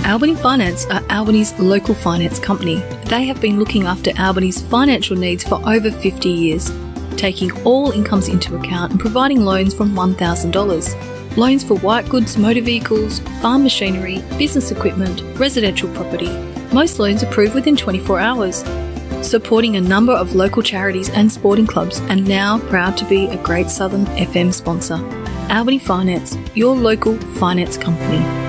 Albany Finance are Albany's local finance company. They have been looking after Albany's financial needs for over 50 years, taking all incomes into account and providing loans from $1,000. Loans for white goods, motor vehicles, farm machinery, business equipment, residential property. Most loans approved within 24 hours. Supporting a number of local charities and sporting clubs, and now proud to be a Great Southern FM sponsor. Albany Finance, your local finance company.